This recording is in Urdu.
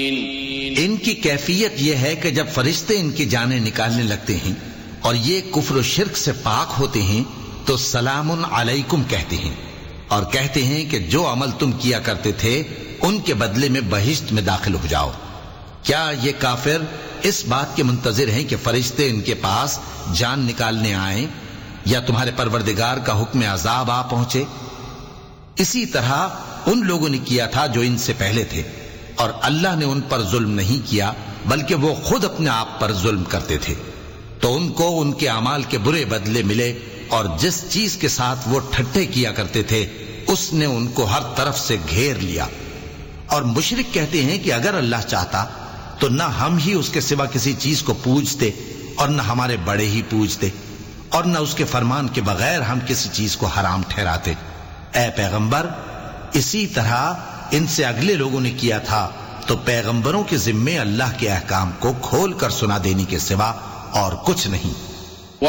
ان کی کیفیت یہ ہے کہ جب فرشتے ان کی جانیں نکالنے لگتے ہیں اور یہ کفر و شرک سے پاک ہوتے ہیں تو سلام علیکم کہتے ہیں اور کہتے ہیں کہ جو عمل تم کیا کرتے تھے ان کے بدلے میں بہشت میں داخل ہو جاؤ۔ کیا یہ کافر اس بات کے منتظر ہیں کہ فرشتے ان کے پاس جان نکالنے آئیں یا تمہارے پروردگار کا حکم عذاب آ پہنچے؟ اسی طرح ان لوگوں نے کیا تھا جو ان سے پہلے تھے، اور اللہ نے ان پر ظلم نہیں کیا بلکہ وہ خود اپنے آپ پر ظلم کرتے تھے، تو ان کو ان کے اعمال کے برے بدلے ملے، اور جس چیز کے ساتھ وہ ٹھٹھے کیا کرتے تھے اس نے ان کو ہر طرف سے گھیر لیا۔ اور مشرک کہتے ہیں کہ اگر اللہ چاہتا تو نہ ہم ہی اس کے سوا کسی چیز کو پوجتے اور نہ ہمارے بڑے ہی پوجتے، اور نہ اس کے فرمان کے بغیر ہم کسی چیز کو حرام ٹھہراتے۔ اے پیغمبر، اسی طرح ان سے اگلے لوگوں نے کیا تھا، تو پیغمبروں کے ذمے اللہ کے احکام کو کھول کر سنا دینے کے سوا اور کچھ نہیں۔